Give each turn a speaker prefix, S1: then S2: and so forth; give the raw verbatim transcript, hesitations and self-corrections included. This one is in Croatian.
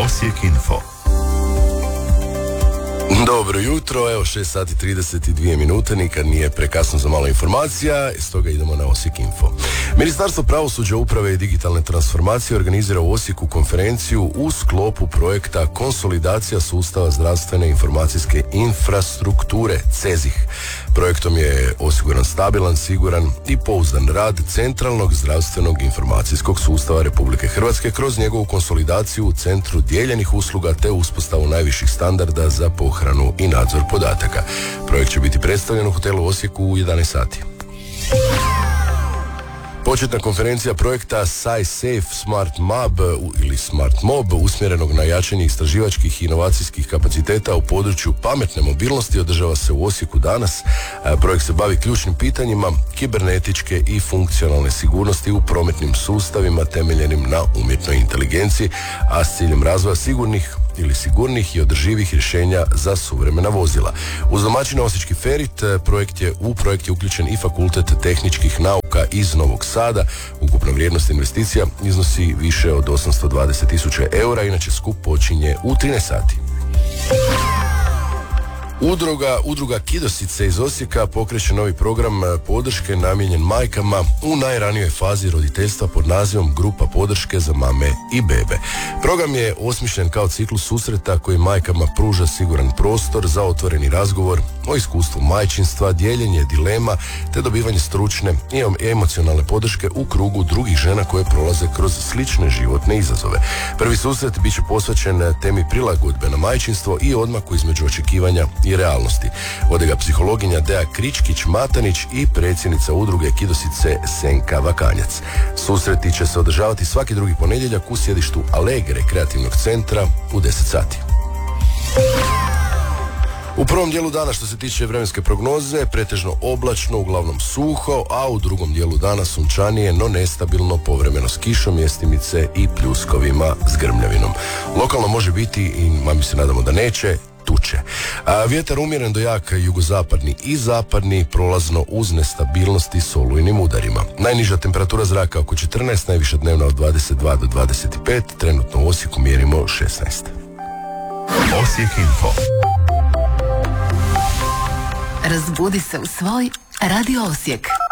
S1: Osijek Info.
S2: Dobro jutro, evo šest sati trideset dvije minute, nikad nije prekasno za malo informacija, stoga idemo na Osijek Info. Ministarstvo pravosuđa, uprave i digitalne transformacije organizira u Osijeku konferenciju u sklopu projekta Konsolidacija sustava zdravstvene informacijske infrastrukture CEZIH. Projektom je osiguran stabilan, siguran i pouzdan rad centralnog zdravstvenog informacijskog sustava Republike Hrvatske kroz njegovu konsolidaciju u centru dijeljenih usluga te uspostavu najviših standarda za pohranu i nadzor podataka. Projekt će biti predstavljen u hotelu Osijeku u jedanaest sati. Početna konferencija projekta SciSafe Smart Mob ili Smart Mob usmjerenog na jačanje istraživačkih i inovacijskih kapaciteta u području pametne mobilnosti održava se u Osijeku danas. Projekt se bavi ključnim pitanjima kibernetičke i funkcionalne sigurnosti u prometnim sustavima temeljenim na umjetnoj inteligenciji, a s ciljem razvoja sigurnih ili sigurnih i održivih rješenja za suvremena vozila. Uz domaćina Osječki Ferit projekt je, u projekt je uključen i Fakultet tehničkih nauka iz Novog Sada. Ukupna vrijednost investicija iznosi više od osamsto dvadeset tisuća eura, inače skup počinje u trinaest sati. Udruga, udruga Kidosice iz Osijeka pokreće novi program podrške namijenjen majkama u najranijoj fazi roditeljstva pod nazivom Grupa podrške za mame i bebe. Program je osmišljen kao ciklus susreta koji majkama pruža siguran prostor za otvoreni razgovor o iskustvu majčinstva, dijeljenje dilema te dobivanje stručne i emocionalne podrške u krugu drugih žena koje prolaze kroz slične životne izazove. Prvi susret bit će posvećen temi prilagodbe na majčinstvo i odmaku između očekivanja i realnosti. Vode ga psihologinja Deja Kričkić-Matanić i predsjednica udruge Kidosice Senka Vakanjac. Susreti će se održavati svaki drugi ponedjeljak u sjedištu Alegre kreativnog centra u deset sati. U prvom dijelu dana što se tiče vremenske prognoze, pretežno oblačno, uglavnom suho, a u drugom dijelu dana sunčanije, no nestabilno, povremeno s kišom, mjestimice i pljuskovima s grmljavinom. Lokalno može biti, i mi se nadamo da neće, tuče. A vjetar umjeren do jak jugozapadni i zapadni, prolazno uz nestabilnosti s olujnim udarima. Najniža temperatura zraka oko četrnaest, najviša dnevna od dvadeset dva do dvadeset pet, trenutno u Osijeku mjerimo šesnaest.
S1: Osijek Info.
S3: Razbudi se u svoj Radio Osijek.